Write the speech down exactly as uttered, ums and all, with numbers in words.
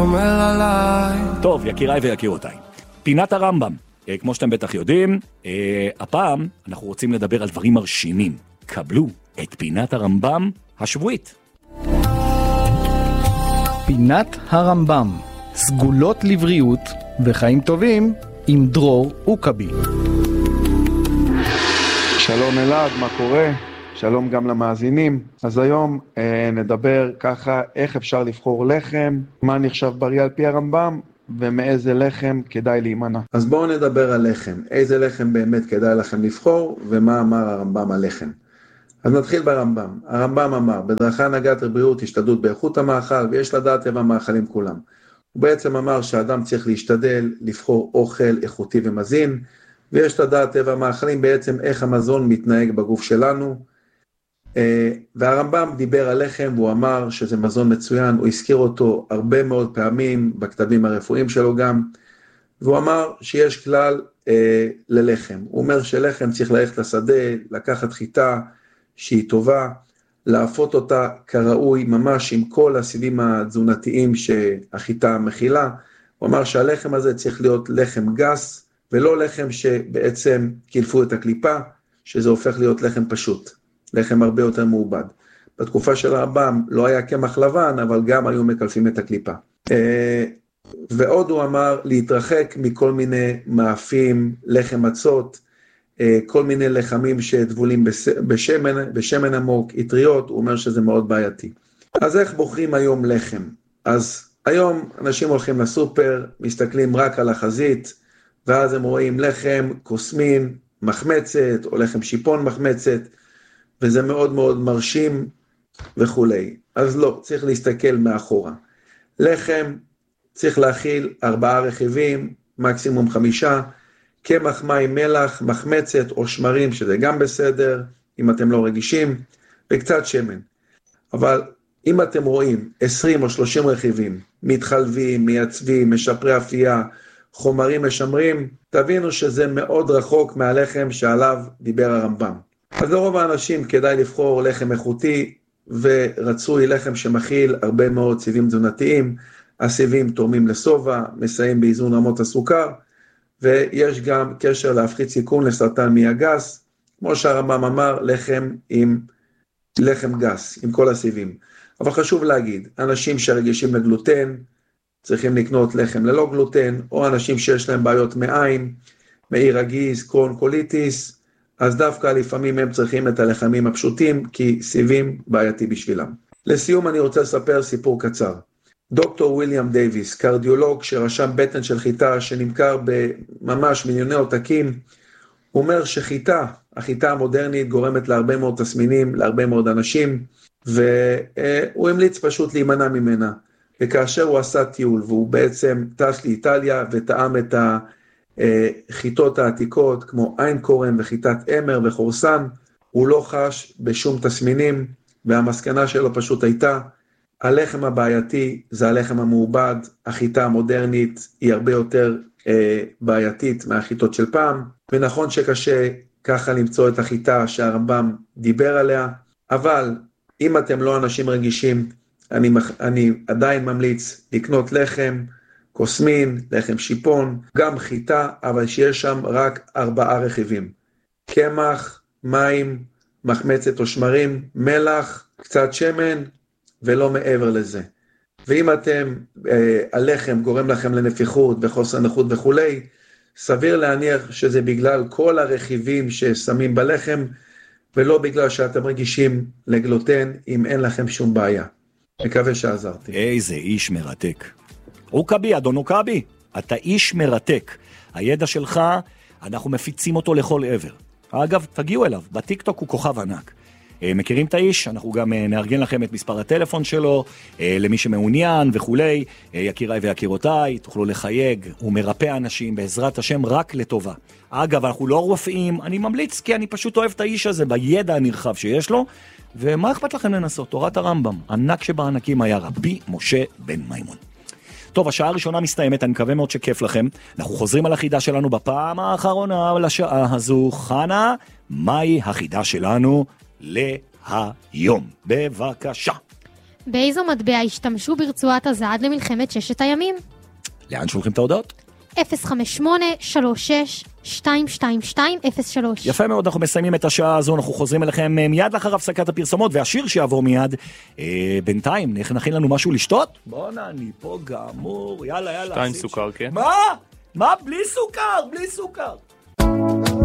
טוב, יקיריי ויקירותיי, פינת הרמב"ם. כמו שאתם בטח יודעים, הפעם אנחנו רוצים לדבר על דברים מרשימים. קבלו את פינת הרמב"ם השבועית. פינת הרמב"ם, סגולות לבריאות וחיים טובים עם דרור אוקבי. שלום אלעד, מה קורה? שלום גם למאזינים. אז היום אה, נדבר ככה איך אפשר לבחור לחם, מה נחשב בריא על פי הרמב"ם ומאיזה לחם כדאי להימנע. אז בואו נדבר על לחם, איזה לחם באמת כדאי לכם לבחור ומה אמר הרמב"ם על לחם. אז נתחיל ברמב"ם. הרמב"ם אמר, בדרכה נגעת לבריאות, השתדלות באיכות המאכל, ויש לדעת טבע המאכלים כולם. הוא בעצם אמר שהאדם צריך להשתדל לבחור אוכל איכותי ומזין, ויש לדעת טבע המאכלים בעצם איך המזון מתנהג בגוף שלנו. והרמב"ם דיבר על לחם, והוא אמר שזה מזון מצוין, הוא הזכיר אותו הרבה מאוד פעמים בכתבים הרפואיים שלו גם, והוא אמר שיש כלל אה, ללחם. הוא אומר שלחם צריך ללכת לשדה, לקחת חיטה שהיא טובה, להפות אותה כראוי ממש עם כל הסיבים התזונתיים שהחיטה מכילה. הוא אמר שהלחם הזה צריך להיות לחם גס, ולא לחם שבעצם קילפו את הקליפה, שזה הופך להיות לחם פשוט, לחם הרבה יותר מעובד. בתקופה של הרמב"ם לא היה קמח לבן, אבל גם היו מקלפים את הקליפה. ועוד הוא אמר להתרחק מכל מיני מאפים, לחם מצות, כל מיני לחמים שטבולים בשמן, בשמן עמוק, יטריות, הוא אומר שזה מאוד בעייתי. אז איך בוחרים היום לחם? אז היום אנשים הולכים לסופר, מסתכלים רק על החזית, ואז הם רואים לחם, קוסמין, מחמצת, או לחם שיפון מחמצת, וזה מאוד מאוד מרשים וכולי. אז לא, צריך להסתכל מאחורה. לחם צריך להכיל ארבעה רכיבים, מקסימום חמישה, קמח, מים, מלח, מחמצת או שמרים, שזה גם בסדר, אם אתם לא רגישים, וקצת שמן. אבל אם אתם רואים עשרים או שלושים רכיבים, מתחלבים, מייצבים, משפרי אפייה, חומרים משמרים, תבינו שזה מאוד רחוק מהלחם שעליו דיבר הרמב"ם. אז לרוב האנשים כדאי לבחור לחם איכותי, ורצוי לחם שמכיל הרבה מאוד סיבים תזונתיים, הסיבים תורמים לסובה, מסייעים באיזון רמות הסוכר, ויש גם קשר להפחית סיכון לסרטן מעי הגס, כמו שהרמב"ם אמר, לחם עם לחם גס, עם כל הסיבים. אבל חשוב להגיד, אנשים שרגישים לגלוטן, צריכים לקנות לחם ללא גלוטן, או אנשים שיש להם בעיות מעיים, מעי רגיז, קרון קוליטיס, אז דווקא לפעמים הם צריכים את הלחמים הפשוטים, כי סיבים בעייתי בשבילם. לסיום אני רוצה לספר סיפור קצר. דוקטור וויליאם דייביס, קרדיולוג שרשם בטן של חיטה שנמכר בממש מיליוני עותקים, הוא אומר שחיטה, החיטה המודרנית גורמת להרבה מאוד תסמינים, להרבה מאוד אנשים, והוא המליץ פשוט להימנע ממנה. וכאשר הוא עשה טיול, והוא בעצם טס לאיטליה וטעם את החיטות העתיקות, כמו עין קורן וחיטת אמר וחורסן, הוא לא חש בשום תסמינים, והמסקנה שלו פשוט הייתה, הלחם הבעייתי זה הלחם המעובד, החיטה המודרנית היא הרבה יותר אה, בעייתית מהחיטות של פעם, ונכון שקשה ככה למצוא את החיטה שהרמב"ם דיבר עליה, אבל אם אתם לא אנשים רגישים, אני, אני עדיין ממליץ לקנות לחם, קוסמין, לחם שיפון, גם חיטה, אבל שיש שם רק ארבעה רכיבים. קמח, מים, מחמצת או שמרים, מלח, קצת שמן, ולא מעבר לזה. ואם אתם, אה, הלחם גורם לכם לנפיחות וחוסר נוחות וכולי, סביר להניח שזה בגלל כל הרכיבים ששמים בלחם, ולא בגלל שאתם רגישים לגלוטן, אם אין לכם שום בעיה. מקווה שעזרתי. איזה איש מרתק. אוקבי, אדון אוקבי, אתה איש מרתק. הידע שלך, אנחנו מפיצים אותו לכל עבר. אגב, תגיעו אליו, בטיקטוק הוא כוכב ענק. מכירים את האיש, אנחנו גם נארגן לכם את מספר הטלפון שלו, למי שמעוניין וכולי, יקיריי ויקירותיי, תוכלו לחייג, הוא מרפא אנשים בעזרת השם רק לטובה. אגב, אנחנו לא רופאים, אני ממליץ כי אני פשוט אוהב את האיש הזה בידע הנרחב שיש לו, ומה אכפת לכם לנסות? תורת הרמב"ם, ענק שבענקים היה רבי משה בן מימון. טוב, השעה הראשונה מסתיימת, אני מקווה מאוד שכיף לכם. אנחנו חוזרים על החידה שלנו בפעם האחרונה לשעה הזו. חנה, מהי החידה שלנו להיום? בבקשה. באיזו מטבע השתמשו ברצועת עזה עד למלחמת ששת הימים? לאן שולחים את ההודעות? אפס חמש שמונה שלוש שש שתיים שתיים שתיים אפס שלוש. יפה מאוד, אנחנו מסיימים את השעה הזו, אנחנו חוזרים אליכם מיד לאחר הפסקת הפרסומות, והשיר שיעבור מיד. אה, בינתיים, נכין לנו משהו לשתות? בוא'נה, אני פה גמור, יאללה, יאללה. שתיים סוכר, כן? מה? מה? בלי סוכר, בלי סוכר.